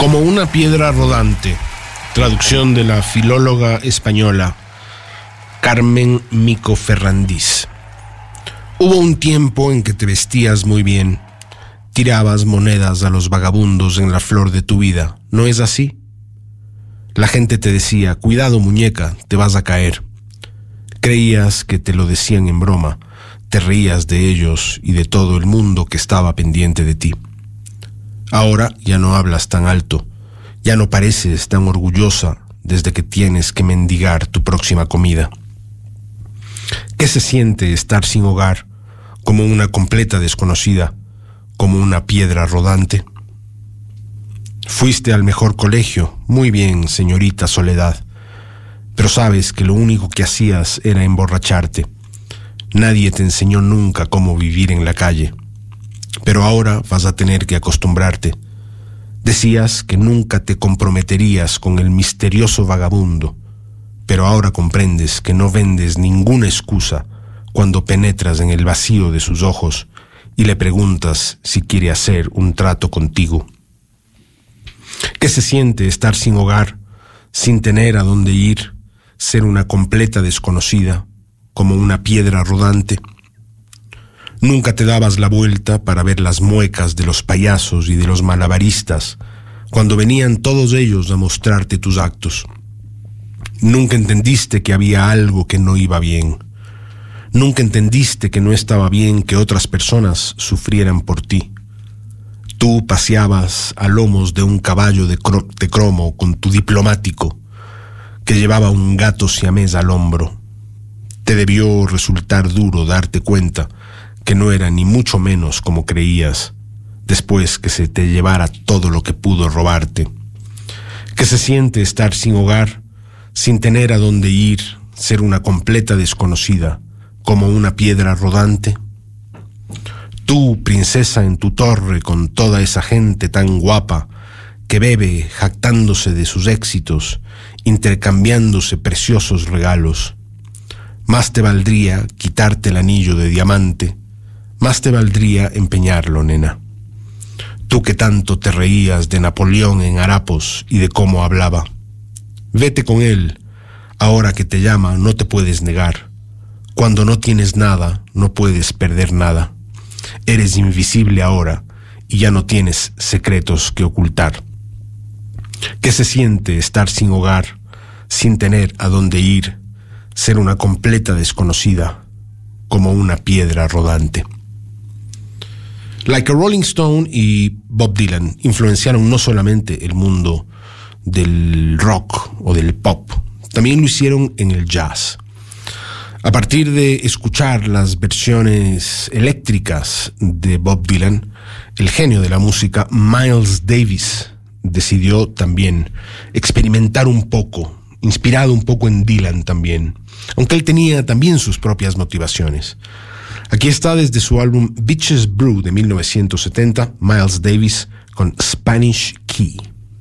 Como una piedra rodante, traducción de la filóloga española Carmen Mico Ferrandís. Hubo un tiempo en que te vestías muy bien, tirabas monedas a los vagabundos en la flor de tu vida, ¿no es así? La gente te decía, cuidado muñeca, te vas a caer. Creías que te lo decían en broma, te reías de ellos y de todo el mundo que estaba pendiente de ti. Ahora ya no hablas tan alto, ya no pareces tan orgullosa desde que tienes que mendigar tu próxima comida. ¿Qué se siente estar sin hogar, como una completa desconocida, como una piedra rodante? Fuiste al mejor colegio, muy bien, señorita Soledad, pero sabes que lo único que hacías era emborracharte. Nadie te enseñó nunca cómo vivir en la calle, pero ahora vas a tener que acostumbrarte. Decías que nunca te comprometerías con el misterioso vagabundo, pero ahora comprendes que no vendes ninguna excusa cuando penetras en el vacío de sus ojos y le preguntas si quiere hacer un trato contigo. ¿Qué se siente estar sin hogar, sin tener a dónde ir, ser una completa desconocida, como una piedra rodante? Nunca te dabas la vuelta para ver las muecas de los payasos y de los malabaristas cuando venían todos ellos a mostrarte tus actos. Nunca entendiste que había algo que no iba bien. Nunca entendiste que no estaba bien que otras personas sufrieran por ti. Tú paseabas a lomos de un caballo de cromo con tu diplomático, que llevaba un gato siamés al hombro. Te debió resultar duro darte cuenta que no era ni mucho menos como creías, después que se te llevara todo lo que pudo robarte. ¿Qué se siente estar sin hogar, sin tener a dónde ir, ser una completa desconocida, como una piedra rodante? Tú, princesa en tu torre con toda esa gente tan guapa, que bebe jactándose de sus éxitos, intercambiándose preciosos regalos. Más te valdría quitarte el anillo de diamante, más te valdría empeñarlo, nena. Tú que tanto te reías de Napoleón en harapos y de cómo hablaba. Vete con él, ahora que te llama no te puedes negar. Cuando no tienes nada, no puedes perder nada. Eres invisible ahora y ya no tienes secretos que ocultar. ¿Qué se siente estar sin hogar, sin tener a dónde ir, ser una completa desconocida, como una piedra rodante? Like a Rolling Stone y Bob Dylan influenciaron no solamente el mundo del rock o del pop, también lo hicieron en el jazz. A partir de escuchar las versiones eléctricas de Bob Dylan, el genio de la música Miles Davis decidió también experimentar un poco, inspirado un poco en Dylan también, aunque él tenía también sus propias motivaciones. Aquí está desde su álbum Bitches Brew de 1970, Miles Davis con Spanish Key.